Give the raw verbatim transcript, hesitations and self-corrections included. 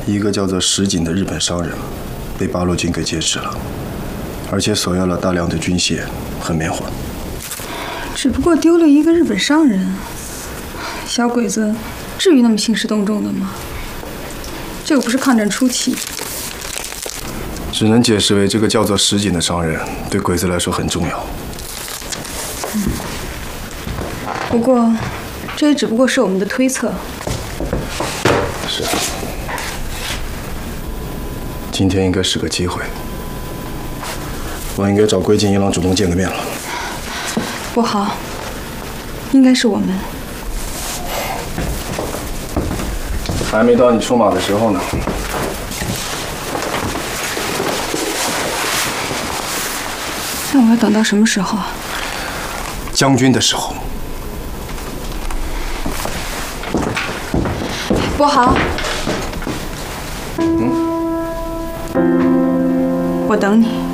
一个叫做石井的日本商人被八路军给劫持了，而且索要了大量的军械和棉花。 只不过丢了一个日本商人，小鬼子至于那么兴师动众的吗？这又不是抗战初期。 只能解释为这个叫做石井的商人对鬼子来说很重要。 嗯，不过这也只不过是我们的推测。 是啊。 今天应该是个机会，我应该找龟进一郎主动见个面了。 不好，应该是我们。 还没到你出马的时候呢。 那我要等到什么时候啊？ 将军的时候。 不好。 嗯。 我等你。